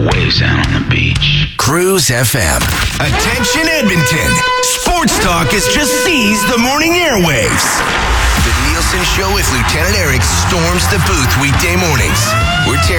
Waves down on the beach. Cruise FM. Attention Edmonton. Sports Talk has just seized the morning airwaves. The Nielsen Show with Lieutenant Eric storms the booth weekday mornings. We're tearing